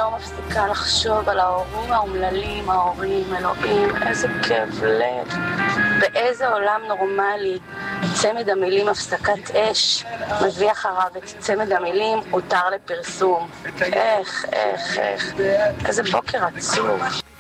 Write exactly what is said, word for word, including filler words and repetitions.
לא מפסיקה לחשוב על ההורים האומללים, ההורים, אלוהים, איזה כאב לב. באיזה עולם נורמלי צמד המילים הפסקת אש מביא אחריו את צמד המילים הותר לפרסום. איך, איך, איך, איזה בוקר עצוב.